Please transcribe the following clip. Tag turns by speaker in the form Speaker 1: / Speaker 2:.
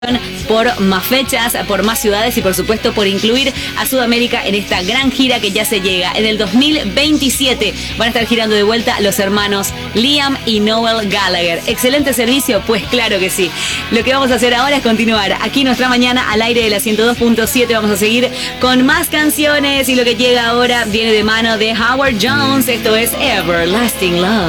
Speaker 1: por más fechas, por más ciudades y por supuesto por incluir a Sudamérica en esta gran gira que ya se llega. En el 2027 van a estar girando de vuelta los hermanos Liam y Noel Gallagher. ¿Excelente servicio? Pues claro que sí. Lo que vamos a hacer ahora es continuar aquí nuestra mañana al aire de la 102.7. Vamos a seguir con más canciones y lo que llega ahora viene de mano de Howard Jones. Esto es Everlasting Love.